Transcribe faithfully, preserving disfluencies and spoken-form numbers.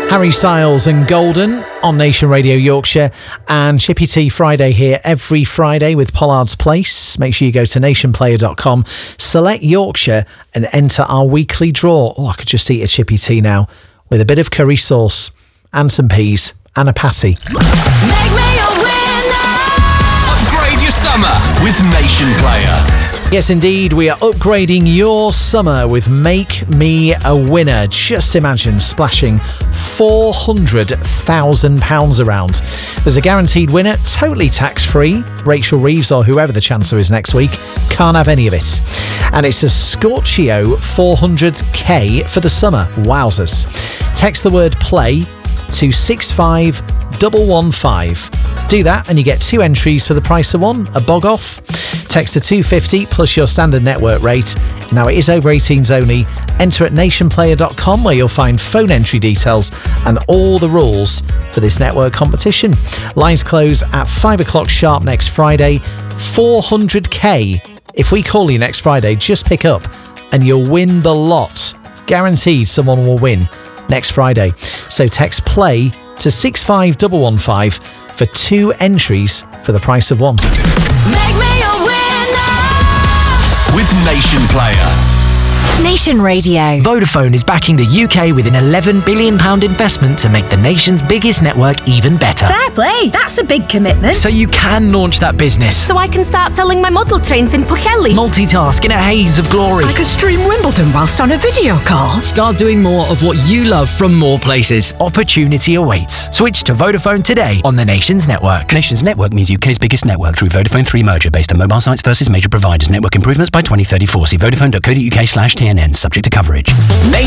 Harry Styles and Golden on Nation Radio Yorkshire, and Chippy Tea Friday here every Friday with Pollard's Place. Make sure you go to nation player dot com, select Yorkshire and enter our weekly draw. Oh, I could just eat a Chippy Tea now with a bit of curry sauce and some peas and a patty. Make me a winner. Upgrade your summer with Nation Player. Yes, indeed, we are upgrading your summer with Make Me a Winner. Just imagine splashing four hundred thousand pounds around. There's a guaranteed winner, totally tax-free. Rachel Reeves, or whoever the Chancellor is next week, can't have any of it. And it's a Scorchio four hundred k for the summer. Wowzers. Text the word play to six five one one five. Do that and you get two entries for the price of one, a bog off. Text to two fifty plus your standard network rate. Now it is over eighteens only. Enter at nation player dot com where you'll find phone entry details and all the rules for this network competition. Lines close at five o'clock sharp next Friday. four hundred k. If we call you next Friday, just pick up and you'll win the lot. Guaranteed someone will win next Friday. So text play to six five one one five for two entries for the price of one. Make me a winner. With Nation Player. Nation Radio. Vodafone is backing the U K with an eleven billion pounds investment to make the nation's biggest network even better. Fair play, that's a big commitment. So you can launch that business. So I can start selling my model trains in Pwllheli. Multitask in a haze of glory. I could stream Wimbledon whilst on a video call. Start doing more of what you love from more places. Opportunity awaits. Switch to Vodafone today on the Nation's network. Nation's network means U K's biggest network through Vodafone three merger based on mobile sites versus major providers. Network improvements by twenty thirty-four. See vodafone dot co dot uk slash T N N. Subject to coverage. Nation